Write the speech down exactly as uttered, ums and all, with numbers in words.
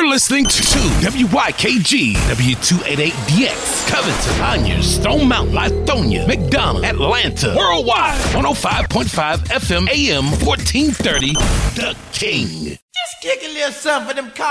You're listening to W Y K G, W two eighty-eight D X, Covington, Conyers, Stone Mountain, Lithonia, McDonough, Atlanta, worldwide, one oh five point five F M, A M, fourteen thirty, The King. Just kick a little something for them